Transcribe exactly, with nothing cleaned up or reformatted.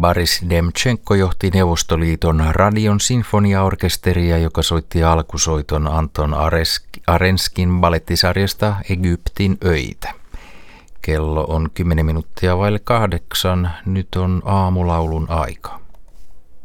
Boris Demtsenko johti Neuvostoliiton radion sinfoniaorkesteria, joka soitti alkusoiton Anton Arenskin balettisarjasta Egyptin öitä. Kello on kymmenen minuuttia vaille kahdeksan. Nyt on aamulaulun aika.